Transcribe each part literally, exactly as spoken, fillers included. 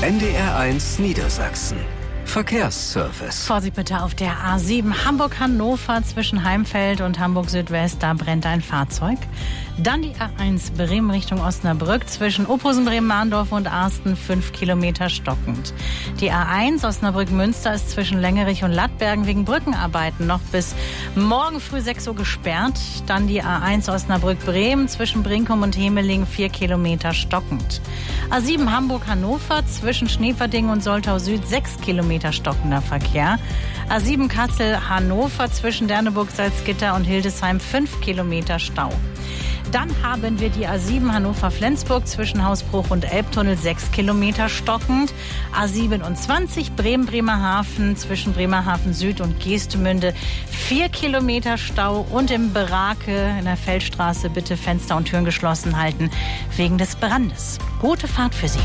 N D R eins Niedersachsen. Verkehrsservice. Vorsicht bitte auf der A sieben Hamburg-Hannover zwischen Heimfeld und Hamburg-Südwest. Da brennt ein Fahrzeug. Dann die A eins Bremen Richtung Osnabrück zwischen Ophusen, Bremen-Mahndorf und Arsten fünf Kilometer stockend. Die A eins Osnabrück-Münster ist zwischen Längerich und Lattbergen wegen Brückenarbeiten noch bis morgen früh sechs Uhr gesperrt. Dann die A eins Osnabrück-Bremen zwischen Brinkum und Hemeling vier Kilometer stockend. A sieben Hamburg-Hannover zwischen Schneeverding und Soltau Süd sechs Kilometer stockender Verkehr. A sieben Kassel-Hannover zwischen Derneburg, Salzgitter und Hildesheim fünf Kilometer Stau. Dann haben wir die A sieben Hannover-Flensburg zwischen Hausbruch und Elbtunnel sechs Kilometer stockend. A siebenundzwanzig Bremen-Bremerhaven zwischen Bremerhaven Süd und Geestemünde vier Kilometer Stau. Und im Berake in der Feldstraße bitte Fenster und Türen geschlossen halten wegen des Brandes. Gute Fahrt für Sie.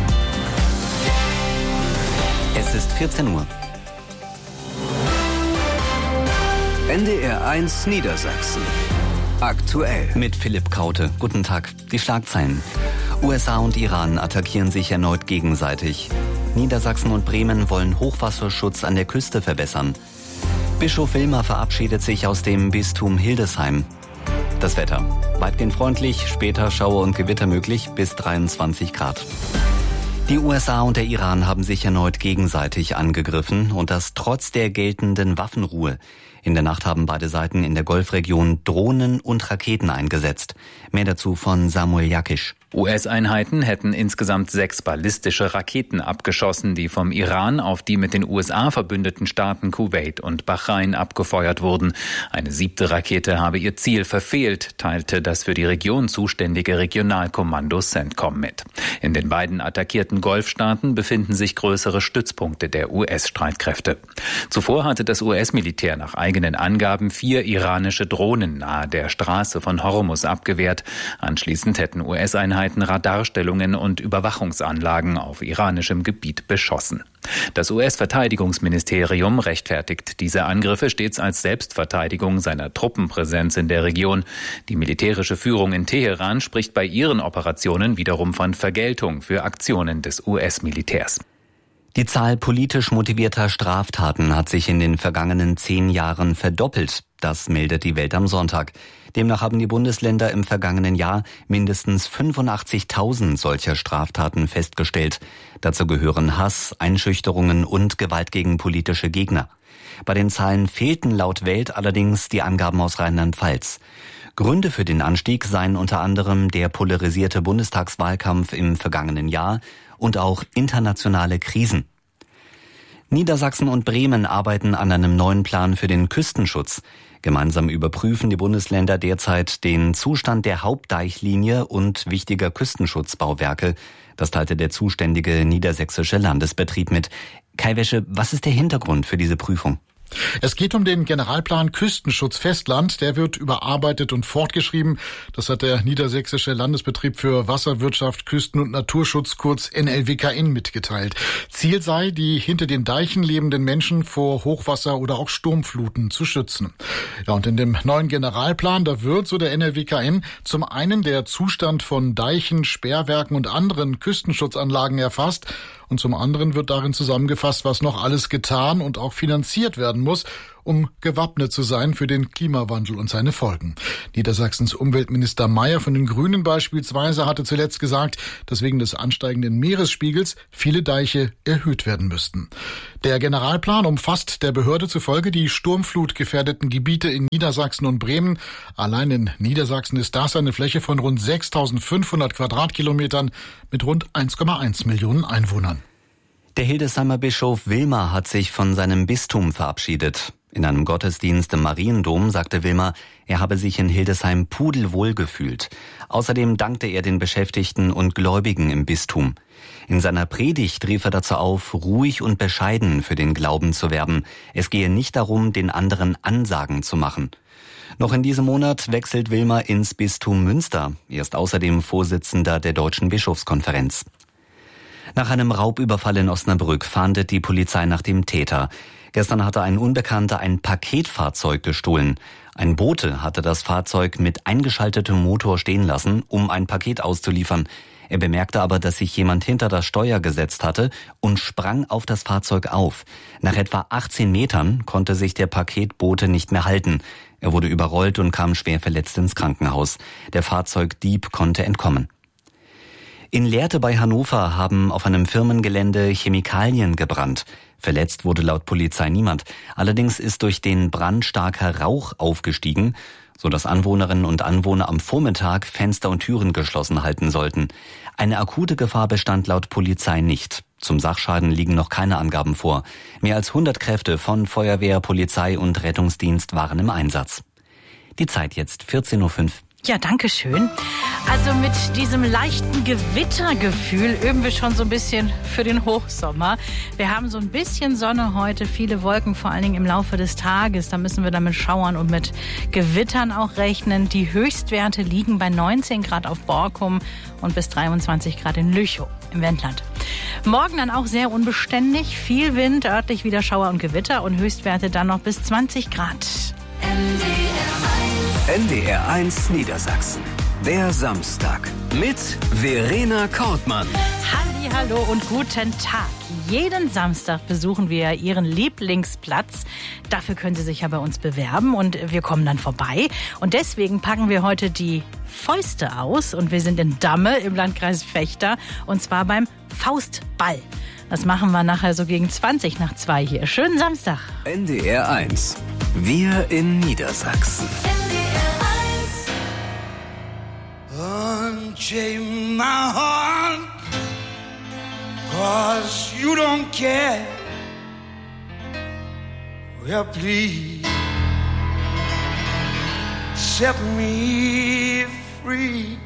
Es ist vierzehn Uhr. N D R eins Niedersachsen. Aktuell. Mit Philipp Kaute. Guten Tag. Die Schlagzeilen. U S A und Iran attackieren sich erneut gegenseitig. Niedersachsen und Bremen wollen Hochwasserschutz an der Küste verbessern. Bischof Wilmer verabschiedet sich aus dem Bistum Hildesheim. Das Wetter. Weitgehend freundlich, später Schauer und Gewitter möglich bis dreiundzwanzig Grad. Die U S A und der Iran haben sich erneut gegenseitig angegriffen und das trotz der geltenden Waffenruhe. In der Nacht haben beide Seiten in der Golfregion Drohnen und Raketen eingesetzt. Mehr dazu von Samuel Jakisch. U S-Einheiten hätten insgesamt sechs ballistische Raketen abgeschossen, die vom Iran auf die mit den U S A verbündeten Staaten Kuwait und Bahrain abgefeuert wurden. Eine siebte Rakete habe ihr Ziel verfehlt, teilte das für die Region zuständige Regionalkommando CENTCOM mit. In den beiden attackierten Golfstaaten befinden sich größere Stützpunkte der U S-Streitkräfte. Zuvor hatte das U S-Militär nach eigenen Angaben vier iranische Drohnen nahe der Straße von Hormuz abgewehrt. Anschließend hätten U S-Einheiten Radarstellungen und Überwachungsanlagen auf iranischem Gebiet beschossen. Das U S-Verteidigungsministerium rechtfertigt diese Angriffe stets als Selbstverteidigung seiner Truppenpräsenz in der Region. Die militärische Führung in Teheran spricht bei ihren Operationen wiederum von Vergeltung für Aktionen des U S-Militärs. Die Zahl politisch motivierter Straftaten hat sich in den vergangenen zehn Jahren verdoppelt. Das meldet die Welt am Sonntag. Demnach haben die Bundesländer im vergangenen Jahr mindestens fünfundachtzigtausend solcher Straftaten festgestellt. Dazu gehören Hass, Einschüchterungen und Gewalt gegen politische Gegner. Bei den Zahlen fehlten laut Welt allerdings die Angaben aus Rheinland-Pfalz. Gründe für den Anstieg seien unter anderem der polarisierte Bundestagswahlkampf im vergangenen Jahr und auch internationale Krisen. Niedersachsen und Bremen arbeiten an einem neuen Plan für den Küstenschutz. Gemeinsam überprüfen die Bundesländer derzeit den Zustand der Hauptdeichlinie und wichtiger Küstenschutzbauwerke. Das teilte der zuständige niedersächsische Landesbetrieb mit. Kai Wäsche, was ist der Hintergrund für diese Prüfung? Es geht um den Generalplan Küstenschutz Festland. Der wird überarbeitet und fortgeschrieben. Das hat der Niedersächsische Landesbetrieb für Wasserwirtschaft, Küsten- und Naturschutz, kurz N L W K N, mitgeteilt. Ziel sei, die hinter den Deichen lebenden Menschen vor Hochwasser oder auch Sturmfluten zu schützen. Ja, und in dem neuen Generalplan, da wird, so der N L W K N, zum einen der Zustand von Deichen, Sperrwerken und anderen Küstenschutzanlagen erfasst. Und zum anderen wird darin zusammengefasst, was noch alles getan und auch finanziert werden muss, um gewappnet zu sein für den Klimawandel und seine Folgen. Niedersachsens Umweltminister Mayer von den Grünen beispielsweise hatte zuletzt gesagt, dass wegen des ansteigenden Meeresspiegels viele Deiche erhöht werden müssten. Der Generalplan umfasst der Behörde zufolge die sturmflutgefährdeten Gebiete in Niedersachsen und Bremen. Allein in Niedersachsen ist das eine Fläche von rund sechstausendfünfhundert Quadratkilometern mit rund eins Komma eins Millionen Einwohnern. Der Hildesheimer Bischof Wilmer hat sich von seinem Bistum verabschiedet. In einem Gottesdienst im Mariendom sagte Wilmer, er habe sich in Hildesheim pudelwohl gefühlt. Außerdem dankte er den Beschäftigten und Gläubigen im Bistum. In seiner Predigt rief er dazu auf, ruhig und bescheiden für den Glauben zu werben. Es gehe nicht darum, den anderen Ansagen zu machen. Noch in diesem Monat wechselt Wilmer ins Bistum Münster. Er ist außerdem Vorsitzender der Deutschen Bischofskonferenz. Nach einem Raubüberfall in Osnabrück fahndet die Polizei nach dem Täter. Gestern hatte ein Unbekannter ein Paketfahrzeug gestohlen. Ein Bote hatte das Fahrzeug mit eingeschaltetem Motor stehen lassen, um ein Paket auszuliefern. Er bemerkte aber, dass sich jemand hinter das Steuer gesetzt hatte und sprang auf das Fahrzeug auf. Nach etwa achtzehn Metern konnte sich der Paketbote nicht mehr halten. Er wurde überrollt und kam schwer verletzt ins Krankenhaus. Der Fahrzeugdieb konnte entkommen. In Lehrte bei Hannover haben auf einem Firmengelände Chemikalien gebrannt. Verletzt wurde laut Polizei niemand. Allerdings ist durch den Brand starker Rauch aufgestiegen, sodass Anwohnerinnen und Anwohner am Vormittag Fenster und Türen geschlossen halten sollten. Eine akute Gefahr bestand laut Polizei nicht. Zum Sachschaden liegen noch keine Angaben vor. Mehr als hundert Kräfte von Feuerwehr, Polizei und Rettungsdienst waren im Einsatz. Die Zeit jetzt vierzehn Uhr fünf. Ja, danke schön. Also mit diesem leichten Gewittergefühl üben wir schon so ein bisschen für den Hochsommer. Wir haben so ein bisschen Sonne heute, viele Wolken, vor allen Dingen im Laufe des Tages. Da müssen wir dann mit Schauern und mit Gewittern auch rechnen. Die Höchstwerte liegen bei neunzehn Grad auf Borkum und bis dreiundzwanzig Grad in Lüchow im Wendland. Morgen dann auch sehr unbeständig, viel Wind, örtlich wieder Schauer und Gewitter und Höchstwerte dann noch bis zwanzig Grad. N D R eins Niedersachsen. Der Samstag mit Verena Kortmann. Hallihallo und guten Tag. Jeden Samstag besuchen wir Ihren Lieblingsplatz. Dafür können Sie sich ja bei uns bewerben und wir kommen dann vorbei. Und deswegen packen wir heute die Fäuste aus und wir sind in Damme im Landkreis Vechta und zwar beim Faustball. Das machen wir nachher so gegen zwanzig nach zwei hier. Schönen Samstag. N D R eins. Wir in Niedersachsen. Unchain my heart, 'cause you don't care. Well, please set me free.